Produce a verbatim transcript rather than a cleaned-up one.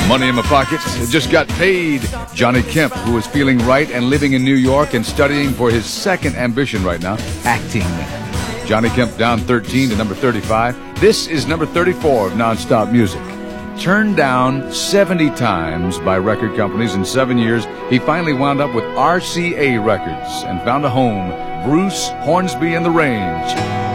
Money in my pocket, just got paid. Johnny Kemp, who is feeling right and living in New York and studying for his second ambition right now, acting. Johnny Kemp down thirteen to number thirty-five. This is number thirty-four of Nonstop Music. Turned down seventy times by record companies in seven years, he finally wound up with R C A Records and found a home, Bruce Hornsby and the Range.